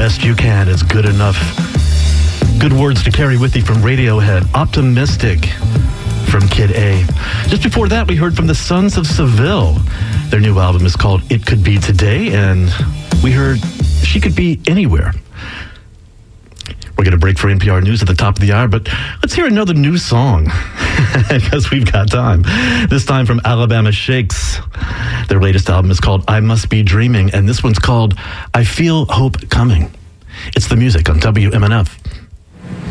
best you can is good enough. Good words to carry with you from Radiohead. Optimistic from Kid A. Just before that, we heard from the Sons of Seville. Their new album is called It Could Be Today, and we heard She Could Be Anywhere. We're going to break for NPR News at the top of the hour, but let's hear another new song because we've got time. This time from Alabama Shakes. Their latest album is called I Must Be Dreaming, and this one's called I Feel Hope Coming. It's the music on WMNF.